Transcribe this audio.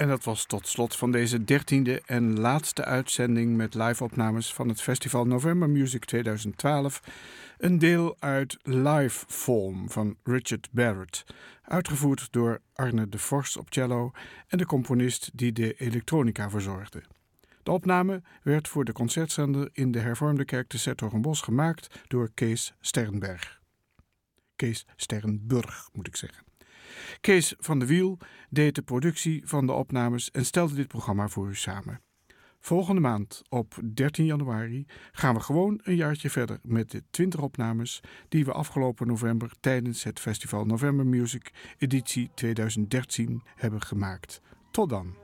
En dat was tot slot van deze 13e en laatste uitzending met live-opnames van het festival November Music 2012. Een deel uit Live Form van Richard Barrett, uitgevoerd door Arne de Vos op cello en de componist die de elektronica verzorgde. De opname werd voor de concertzender in de hervormde kerk te 's-Hertogenbosch gemaakt door Kees Sternberg. Kees Sternburg, moet ik zeggen. Kees van de Wiel deed de productie van de opnames en stelde dit programma voor u samen. Volgende maand, op 13 januari, gaan we gewoon een jaartje verder met de 20 opnames die we afgelopen november tijdens het festival November Music editie 2013 hebben gemaakt. Tot dan!